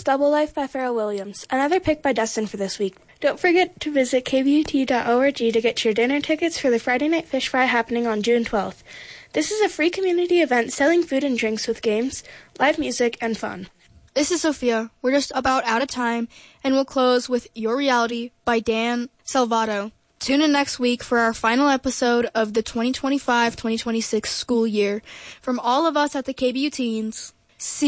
Double Life by Pharrell Williams, another pick by Dustin for this week. Don't forget to visit kbut.org to get your dinner tickets for the Friday Night Fish Fry happening on June 12th. This is a free community event selling food and drinks with games, live music, and fun. This is Sophia. We're just about out of time, and we'll close with Your Reality by Dan Salvato. Tune in next week for our final episode of the 2025-2026 school year. From all of us at the KBU Teens,